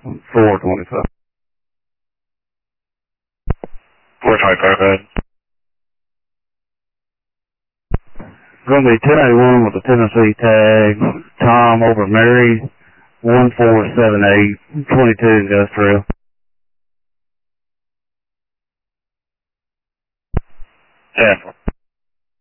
425. 425, go ahead. Going to be 1081 with the Tennessee tag. Tom over Mary, 1478, 22 industrial. Yeah.